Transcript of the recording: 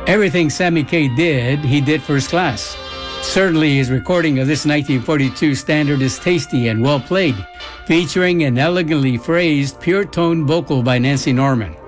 Everything Sammy Kaye did, he did first class. Certainly his recording of this 1942 standard is tasty and well played, featuring an elegantly phrased, pure-tone vocal by Nancy Norman.